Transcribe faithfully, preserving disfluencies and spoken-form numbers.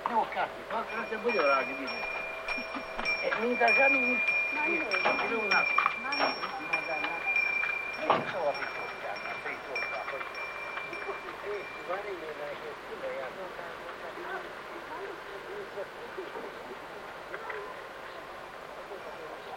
ne o casă, fac să bude ora de bine. E, nu-i așa, nu-i... Nu-i una. Nu-i